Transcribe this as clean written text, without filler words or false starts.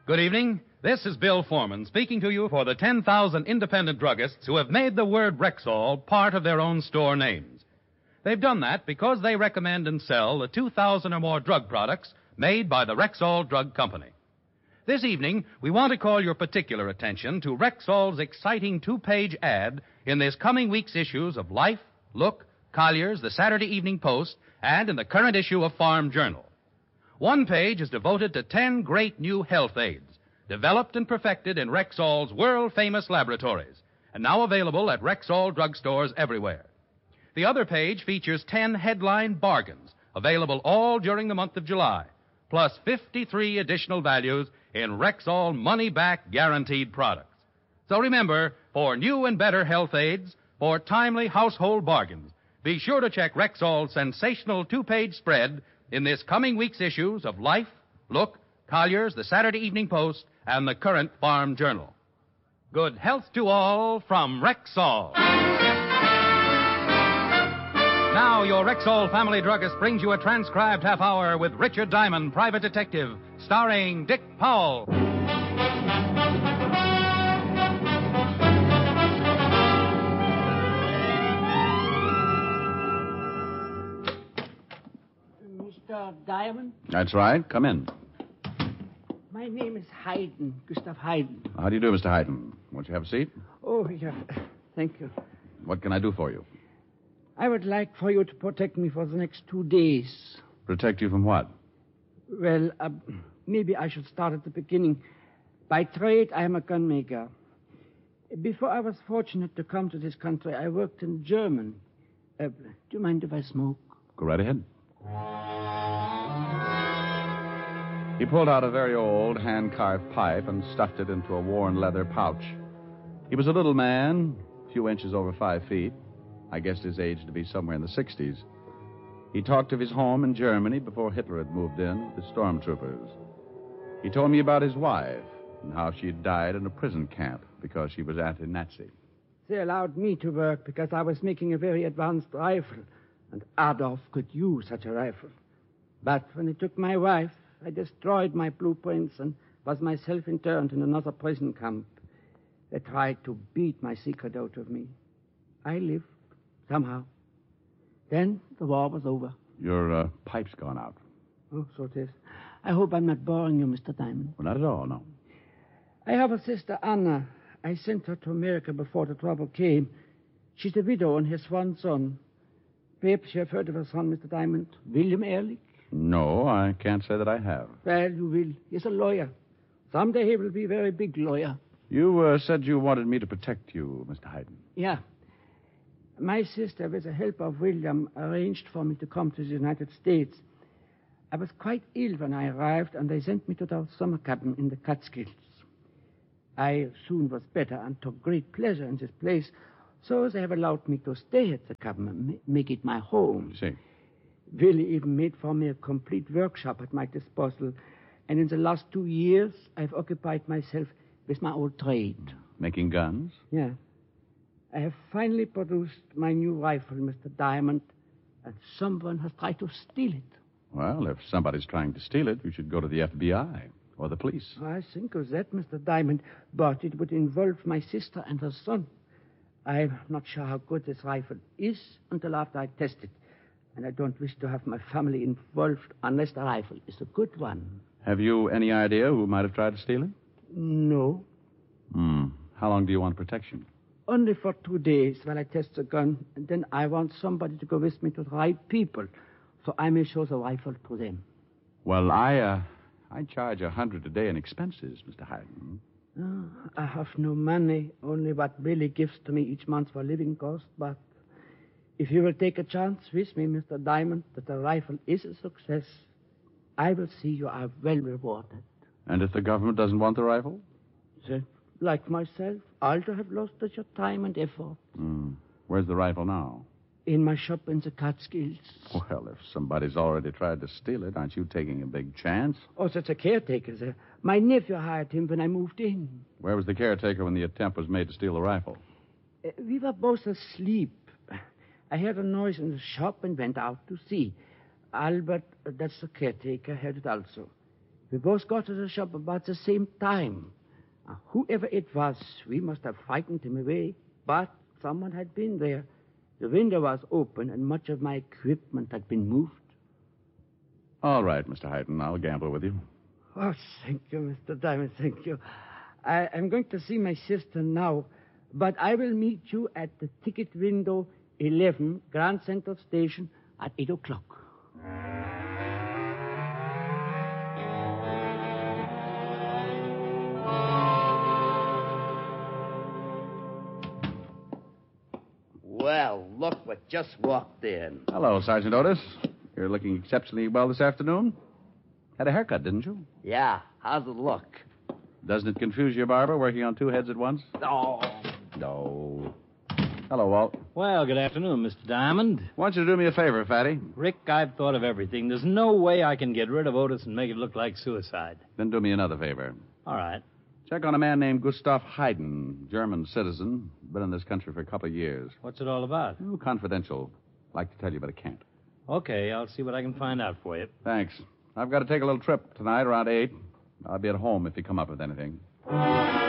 Good evening. This is Bill Foreman speaking to you for the 10,000 independent druggists who have made the word Rexall part of their own store names. They've done that because they recommend and sell the 2,000 or more drug products made by the Rexall Drug Company. This evening, we want to call your particular attention to Rexall's exciting two-page ad in this coming week's issues of Life, Look, Collier's, the Saturday Evening Post, and in the current issue of Farm Journal. One page is devoted to 10 great new health aids, developed and perfected in Rexall's world-famous laboratories, and now available at Rexall drugstores everywhere. The other page features 10 headline bargains, available all during the month of July, plus 53 additional values in Rexall money-back guaranteed products. So remember, for new and better health aids, for timely household bargains, be sure to check Rexall's sensational two-page spread in this coming week's issues of Life, Look, Collier's, the Saturday Evening Post, and the current Farm Journal. Good health to all from Rexall. Now, your Rexall family druggist brings you a transcribed half hour with Richard Diamond, Private Detective, starring Dick Powell. Mr. Diamond? That's right. Come in. My name is Hayden, Gustav Hayden. How do you do, Mr. Hayden? Won't you have a seat? Oh, yeah. Thank you. What can I do for you? I would like for you to protect me for the next 2 days. Protect you from what? Well, maybe I should start at the beginning. By trade, I am a gunmaker. Before I was fortunate to come to this country, I worked in Germany. Do you mind if I smoke? Go right ahead. He pulled out a very old hand-carved pipe and stuffed it into a worn leather pouch. He was a little man, a few inches over 5 feet. I guessed his age to be somewhere in the 60s. He talked of his home in Germany before Hitler had moved in with the stormtroopers. He told me about his wife and how she had died in a prison camp because she was anti-Nazi. They allowed me to work because I was making a very advanced rifle, and Adolf could use such a rifle. But when they took my wife, I destroyed my blueprints and was myself interned in another prison camp. They tried to beat my secret out of me. I lived, somehow. Then the war was over. Your pipe's gone out. Oh, so it is. I hope I'm not boring you, Mr. Diamond. Well, not at all, no. I have a sister, Anna. I sent her to America before the trouble came. She's a widow and has one son. Perhaps you have heard of her son, Mr. Diamond, William Ehrlich? No, I can't say that I have. Well, you will. He's a lawyer. Someday he will be a very big lawyer. You said you wanted me to protect you, Mr. Hayden. Yeah. My sister, with the help of William, arranged for me to come to the United States. I was quite ill when I arrived, and they sent me to their summer cabin in the Catskills. I soon was better and took great pleasure in this place, so they have allowed me to stay at the cabin and make it my home. You see. Willie even made for me a complete workshop at my disposal, and in the last 2 years, I've occupied myself with my old trade. Making guns? Yeah. I have finally produced my new rifle, Mr. Diamond, and someone has tried to steal it. Well, if somebody's trying to steal it, we should go to the FBI or the police. I think of that, Mr. Diamond, but it would involve my sister and her son. I'm not sure how good this rifle is until after I test it, and I don't wish to have my family involved unless the rifle is a good one. Have you any idea who might have tried to steal it? No. How long do you want protection? Only for 2 days while I test the gun, and then I want somebody to go with me to the right people, so I may show the rifle to them. Well, I charge $100 a day in expenses, Mr. Hayden. I have no money, only what Billy gives to me each month for living costs, but if you will take a chance with me, Mr. Diamond, that the rifle is a success, I will see you are well rewarded. And if the government doesn't want the rifle? Then, like myself, I'll have lost such your time and effort. Where's the rifle now? In my shop in the Catskills. Well, if somebody's already tried to steal it, aren't you taking a big chance? Oh, that's a caretaker, sir. My nephew hired him when I moved in. Where was the caretaker when the attempt was made to steal the rifle? We were both asleep. I heard a noise in the shop and went out to see. Albert, that's the caretaker, heard it also. We both got to the shop about the same time. Whoever it was, we must have frightened him away, but someone had been there. The window was open, and much of my equipment had been moved. All right, Mr. Hyden, I'll gamble with you. Oh, thank you, Mr. Diamond, thank you. I'm going to see my sister now, but I will meet you at the ticket window 11, Grand Central Station, at 8 o'clock. Well, look what just walked in. Hello, Sergeant Otis. You're looking exceptionally well this afternoon. Had a haircut, didn't you? Yeah, how's it look? Doesn't it confuse your barber working on two heads at once? Oh. No. Hello, Walt. Well, good afternoon, Mr. Diamond. I want you to do me a favor, Fatty. Rick, I've thought of everything. There's no way I can get rid of Otis and make it look like suicide. Then do me another favor. All right. Check on a man named Gustav Hayden, German citizen. Been in this country for a couple of years. What's it all about? Oh, confidential. Like to tell you, but I can't. Okay, I'll see what I can find out for you. Thanks. I've got to take a little trip tonight around 8. I'll be at home if you come up with anything.